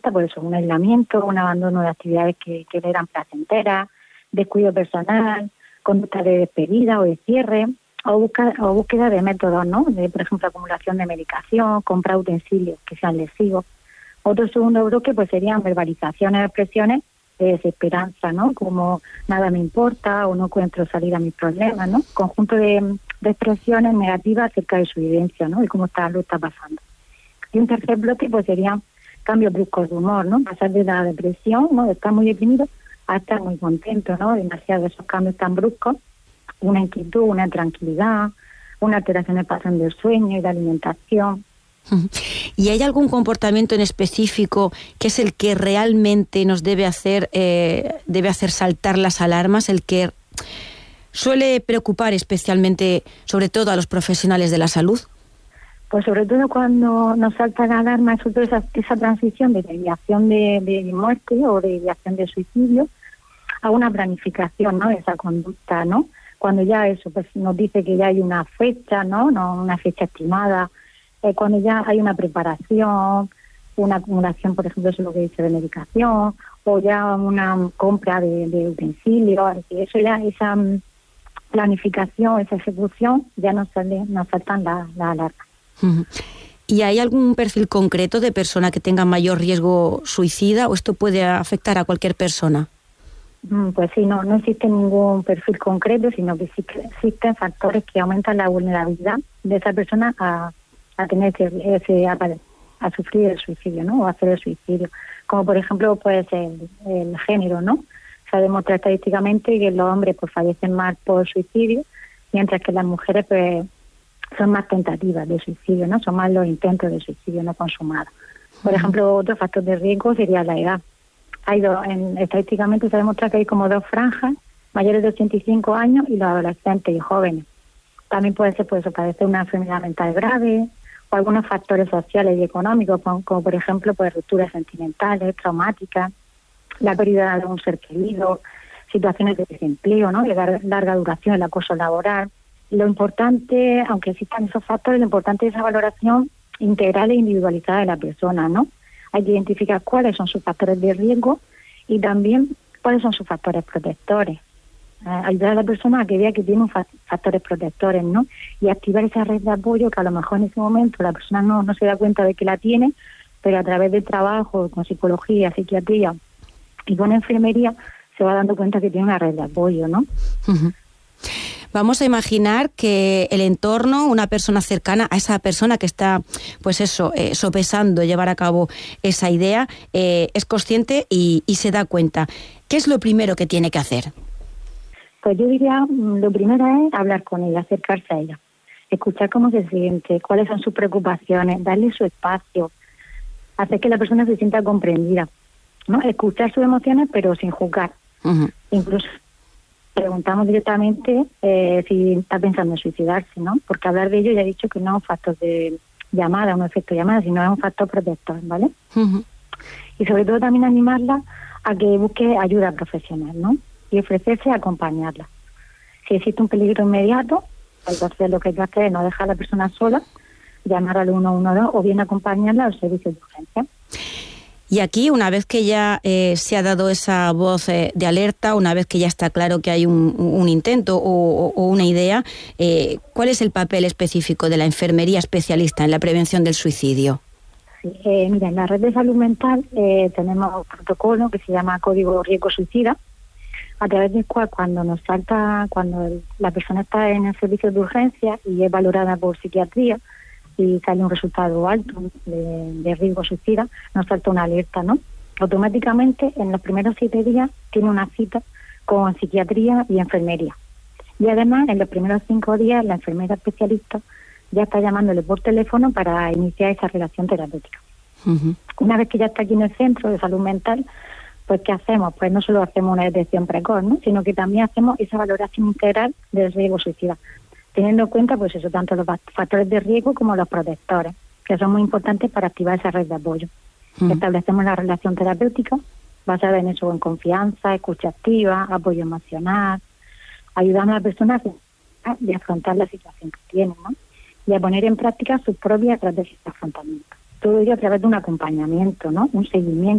casa, por eso, un aislamiento, un abandono de actividades que le eran placenteras, descuido personal, conducta de despedida o de cierre, o búsqueda de métodos, ¿no? De, por ejemplo, acumulación de medicación, compra utensilios que sean lesivos. Otro segundo bloque pues serían verbalizaciones, expresiones de desesperanza, ¿no? Como nada me importa o no encuentro salida a mis problemas, ¿no? Conjunto de expresiones negativas acerca de su vivencia, ¿no? Y cómo lo está pasando. Y un tercer bloque pues serían cambios bruscos de humor, ¿no? Pasar de la depresión, ¿no? De estar muy deprimido a estar muy contento, ¿no? Demasiado de esos cambios tan bruscos, una inquietud, una tranquilidad, una alteración del patrón del sueño y de alimentación. ¿Y hay algún comportamiento en específico que es el que realmente nos debe hacer saltar las alarmas, el que suele preocupar especialmente, sobre todo a los profesionales de la salud? Pues sobre todo cuando nos salta la alarma, es sobre esa transición de ideación de muerte o de ideación de suicidio a una planificación, ¿no? De esa conducta, ¿no? Cuando ya eso pues nos dice que ya hay una fecha, ¿no? Una fecha estimada, cuando ya hay una preparación, una acumulación, por ejemplo, eso es lo que dice de medicación, o ya una compra de utensilios, eso ya, esa planificación, esa ejecución, ya nos saltan la alarma. ¿Y hay algún perfil concreto de persona que tenga mayor riesgo suicida o esto puede afectar a cualquier persona? Pues sí, no existe ningún perfil concreto, sino que sí que existen factores que aumentan la vulnerabilidad de esa persona a tener a sufrir el suicidio, ¿no? O hacer el suicidio. Como por ejemplo, pues el género, ¿no? Se ha demostrado estadísticamente que los hombres pues fallecen más por suicidio, mientras que las mujeres pues son más tentativas de suicidio, ¿no? Son más los intentos de suicidio no consumados. Por ejemplo, otro factor de riesgo sería la edad. Estadísticamente se demuestra que hay como dos franjas, mayores de 85 años y los adolescentes y jóvenes. También puede ser pues padecer una enfermedad mental grave o algunos factores sociales y económicos, como por ejemplo pues rupturas sentimentales, traumáticas, la pérdida de un ser querido, situaciones de desempleo, ¿no? De larga duración, el acoso laboral. Lo importante, aunque existan esos factores, lo importante es esa valoración integral e individualizada de la persona, ¿no? Hay que identificar cuáles son sus factores de riesgo y también cuáles son sus factores protectores. Ayudar a la persona a que vea que tiene factores protectores, ¿no? Y activar esa red de apoyo que a lo mejor en ese momento la persona no se da cuenta de que la tiene, pero a través del trabajo con psicología, psiquiatría y con enfermería se va dando cuenta que tiene una red de apoyo, ¿no? Uh-huh. Vamos a imaginar que el entorno, una persona cercana a esa persona que está, pues eso, sopesando llevar a cabo esa idea, es consciente y se da cuenta. ¿Qué es lo primero que tiene que hacer? Pues yo diría, lo primero es hablar con ella, acercarse a ella, escuchar cómo se siente, cuáles son sus preocupaciones, darle su espacio, hacer que la persona se sienta comprendida, ¿no? Escuchar sus emociones pero sin juzgar. Uh-huh. Incluso preguntamos directamente si está pensando en suicidarse, ¿no? Porque hablar de ello ya he dicho que no es un factor de llamada, un efecto de llamada, sino es un factor protector, ¿vale? Uh-huh. Y sobre todo también animarla a que busque ayuda profesional, ¿no? Y ofrecerse a acompañarla. Si existe un peligro inmediato, entonces lo que hay que hacer es no dejar a la persona sola, llamar al 112 o bien acompañarla a los servicios de urgencia. Y aquí, una vez que ya se ha dado esa voz de alerta, una vez que ya está claro que hay un intento o una idea, ¿cuál es el papel específico de la enfermería especialista en la prevención del suicidio? Sí, mira, en la red de salud mental tenemos un protocolo que se llama Código Riesgo Suicida, a través del cual cuando la persona está en el servicio de urgencia y es valorada por psiquiatría, y sale un resultado alto de riesgo suicida, nos salta una alerta, ¿no? Automáticamente, en los primeros 7 días, tiene una cita con psiquiatría y enfermería. Y además, en los primeros 5 días, la enfermera especialista ya está llamándole por teléfono para iniciar esa relación terapéutica. Uh-huh. Una vez que ya está aquí en el centro de salud mental, pues ¿qué hacemos? Pues no solo hacemos una detección precoz, ¿no? Sino que también hacemos esa valoración integral del riesgo suicida, teniendo en cuenta, pues eso, tanto los factores de riesgo como los protectores, que son muy importantes para activar esa red de apoyo. Establecemos la relación terapéutica basada en eso, en confianza, escucha activa, apoyo emocional, ayudando a la persona a afrontar la situación que tiene, ¿no? Y a poner en práctica sus propias estrategias de afrontamiento. Todo ello a través de un acompañamiento, ¿no? Un seguimiento